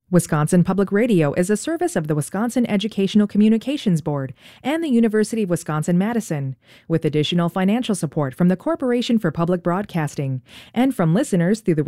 Wisconsin Public Radio is a service of the Wisconsin Educational Communications Board and the University of Wisconsin-Madison, with additional financial support from the Corporation for Public Broadcasting and from listeners through the